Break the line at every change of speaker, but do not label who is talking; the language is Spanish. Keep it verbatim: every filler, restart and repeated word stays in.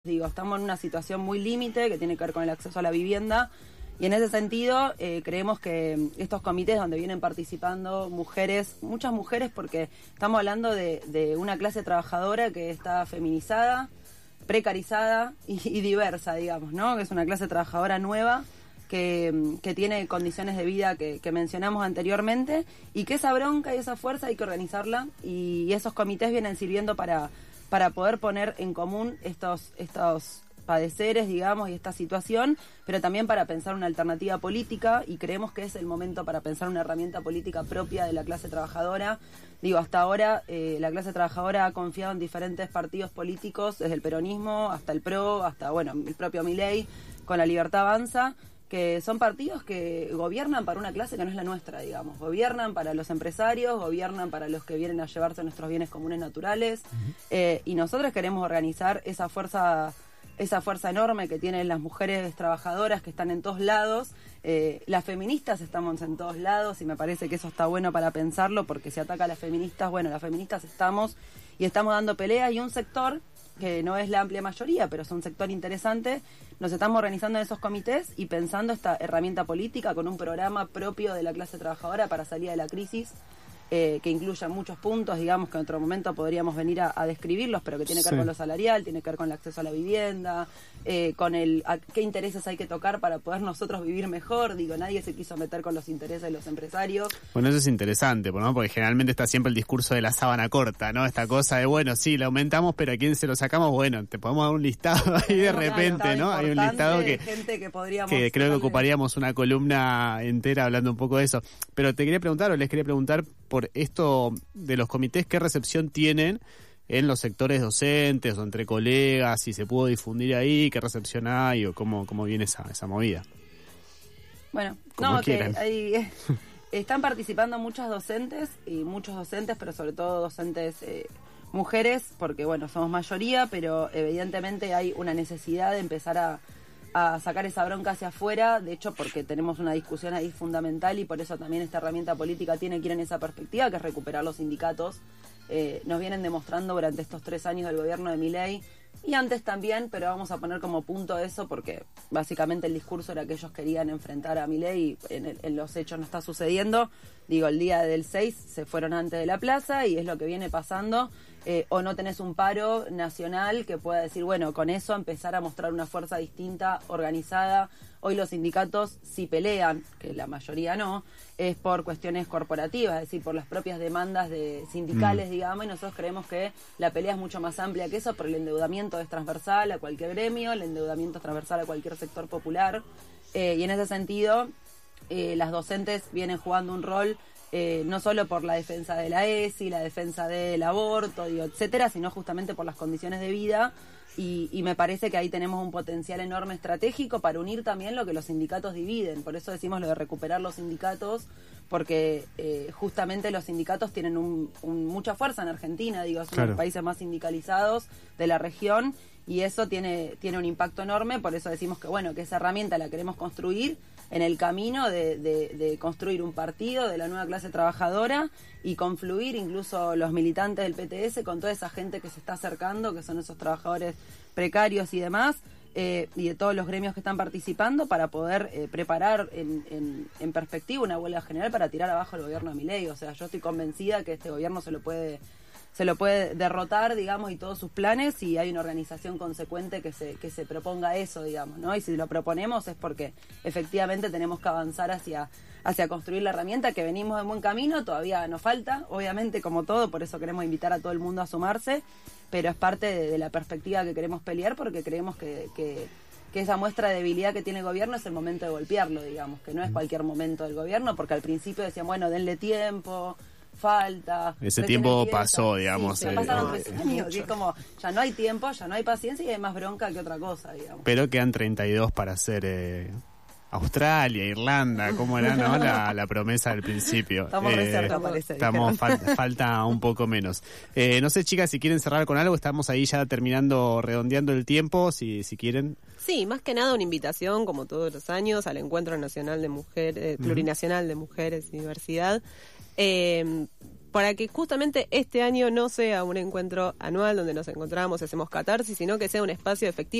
Digo, estamos en una situación muy límite que tiene que ver con el acceso a la vivienda y en ese sentido eh, creemos que estos comités donde vienen participando mujeres, muchas mujeres, porque estamos hablando de, de una clase trabajadora que está feminizada, precarizada y, y diversa, digamos, ¿no? Que es una clase trabajadora nueva que, que tiene condiciones de vida que, que mencionamos anteriormente y que esa bronca y esa fuerza hay que organizarla y esos comités vienen sirviendo para... para poder poner en común estos, estos padeceres, digamos, y esta situación, pero también para pensar una alternativa política, y creemos que es el momento para pensar una herramienta política propia de la clase trabajadora. Digo, hasta ahora eh, la clase trabajadora ha confiado en diferentes partidos políticos, desde el peronismo hasta el PRO, hasta, bueno, el propio Milei, con La Libertad Avanza, que son partidos que gobiernan para una clase que no es la nuestra, digamos. Gobiernan para los empresarios, gobiernan para los que vienen a llevarse nuestros bienes comunes naturales, uh-huh. eh, y nosotros queremos organizar esa fuerza esa fuerza enorme que tienen las mujeres trabajadoras que están en todos lados. Eh, las feministas estamos en todos lados y me parece que eso está bueno para pensarlo, porque si ataca a las feministas, bueno, las feministas estamos y estamos dando pelea, y un sector que no es la amplia mayoría, pero es un sector interesante, nos estamos organizando en esos comités y pensando esta herramienta política con un programa propio de la clase trabajadora para salir de la crisis, eh, que incluya muchos puntos, digamos, que en otro momento podríamos venir a, a describirlos, pero que tiene que ver sí. con lo salarial, tiene que ver con el acceso a la vivienda, eh, con el a qué intereses hay que tocar para poder nosotros vivir mejor. Digo, nadie se quiso meter con los intereses de los empresarios.
Bueno, eso es interesante, ¿no? Porque generalmente está siempre el discurso de la sábana corta, ¿no? Esta cosa de, bueno, sí, la aumentamos, pero ¿a quién se lo sacamos? Bueno, te podemos dar un listado ahí de repente, ¿no? Hay un listado que,
gente que, podríamos
que creo que ocuparíamos una columna entera hablando un poco de eso. Pero te quería preguntar, o les quería preguntar, por esto de los comités, ¿qué recepción tienen en los sectores docentes o entre colegas? Si se pudo difundir ahí, ¿qué recepción hay o cómo, cómo viene esa, esa movida?
Bueno,
como
no,
quieran.
que hay, están participando muchas docentes y muchos docentes, pero sobre todo docentes eh, mujeres, porque bueno, somos mayoría, pero evidentemente hay una necesidad de empezar a a sacar esa bronca hacia afuera, de hecho porque tenemos una discusión ahí fundamental y por eso también esta herramienta política tiene que ir en esa perspectiva, que es recuperar los sindicatos. Eh, nos vienen demostrando durante estos tres años del gobierno de Milei, y antes también, pero vamos a poner como punto eso porque básicamente el discurso era que ellos querían enfrentar a Milei y en, el, en los hechos no está sucediendo. Digo, el día del seis se fueron antes de la plaza y es lo que viene pasando. Eh, o no tenés un paro nacional que pueda decir, bueno, con eso empezar a mostrar una fuerza distinta, organizada. Hoy los sindicatos sí pelean, que la mayoría no, es por cuestiones corporativas, es decir, por las propias demandas de sindicales, mm. digamos, y nosotros creemos que la pelea es mucho más amplia que eso, porque el endeudamiento es transversal a cualquier gremio, el endeudamiento es transversal a cualquier sector popular, eh, y en ese sentido eh, las docentes vienen jugando un rol Eh, no solo por la defensa de la E S I, la defensa del aborto, digo, etcétera, sino justamente por las condiciones de vida, y, y me parece que ahí tenemos un potencial enorme estratégico para unir también lo que los sindicatos dividen. Por eso decimos lo de recuperar los sindicatos, porque eh, justamente los sindicatos tienen un, un, mucha fuerza en Argentina, digo, es uno de los países más sindicalizados de la región, y eso tiene, tiene un impacto enorme. Por eso decimos que bueno, que esa herramienta la queremos construir en el camino de, de, de construir un partido de la nueva clase trabajadora y confluir incluso los militantes del P T S con toda esa gente que se está acercando, que son esos trabajadores precarios y demás, eh, y de todos los gremios que están participando, para poder eh, preparar en, en, en perspectiva una huelga general para tirar abajo el gobierno de Milei. O sea, yo estoy convencida que este gobierno se lo puede... se lo puede derrotar, digamos, y todos sus planes, y hay una organización consecuente que se que se proponga eso, digamos, ¿no? Y si lo proponemos es porque efectivamente tenemos que avanzar hacia hacia construir la herramienta, que venimos en buen camino, todavía nos falta, obviamente, como todo, por eso queremos invitar a todo el mundo a sumarse, pero es parte de, de la perspectiva que queremos pelear, porque creemos que, que, que esa muestra de debilidad que tiene el gobierno es el momento de golpearlo, digamos, que no es cualquier momento del gobierno, porque al principio decían, bueno, denle tiempo, falta.
Ese tiempo pasó, digamos.
Sí, ya pasaron tres años, y es como, ya no hay tiempo, ya no hay paciencia y hay más bronca que otra cosa, digamos.
Pero quedan treinta y dos para hacer eh, Australia, Irlanda, ¿cómo era, no? La, la promesa del principio.
Estamos
eh,
reserva, parece.
Estamos, fal, falta un poco menos. Eh, no sé, chicas, si quieren cerrar con algo, estamos ahí ya terminando, redondeando el tiempo, si, si quieren.
Sí, más que nada una invitación, como todos los años, al Encuentro Nacional de Mujeres, eh, Plurinacional de Mujeres y Diversidad. Eh, para que justamente este año no sea un encuentro anual donde nos encontramos, hacemos catarsis, sino que sea un espacio efectivo